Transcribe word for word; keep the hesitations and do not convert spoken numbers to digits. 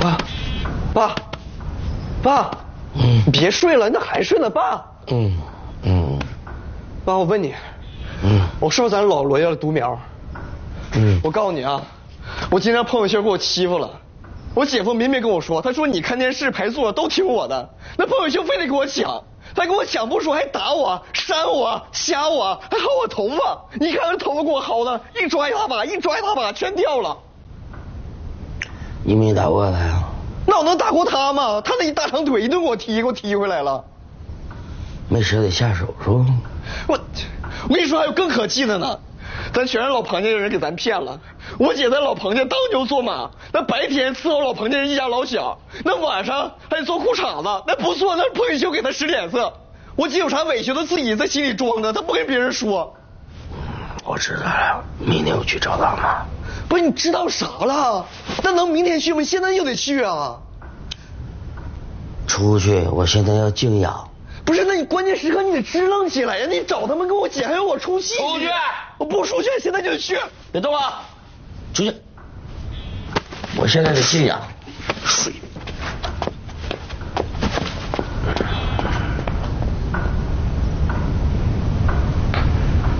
爸，爸，爸，嗯，别睡了，那还睡呢，爸。嗯嗯，爸，我问你，嗯，我是不是咱老罗家的独苗？嗯，我告诉你啊，我今天朋友圈给我欺负了。我姐夫明明跟我说，他说你看电视排座都听我的，那朋友圈非得给我抢，他给我抢不说还打我、扇我、掐我，还薅我头发。你看这头发给我薅的，一抓一大把，一抓一大把，全掉了。 你没打过他呀？ 那我能打过他吗？他那一大长腿一顿给我踢，给我踢回来了。 没舍得下手是吧？ 我我跟你说，还有更可气的呢。咱全是老庞家的人给咱骗了。我姐在老庞家当牛做马，那白天伺候老庞家人一家老小，那晚上还得做裤衩子，那不错，那朋友圈给他使脸色。我姐有啥委屈，她自己在心里装着，她不跟别人说。 我知道了，明天我去找他妈。 不是你知道啥了？那能明天去吗？现在就得去啊！ 出去，我现在要静养。 不是，那你关键时刻你得支棱起来呀！你找他们跟我姐，还有我出戏。 出去！ 我不出去，现在就去。 别动啊！出去！我现在得静养，睡。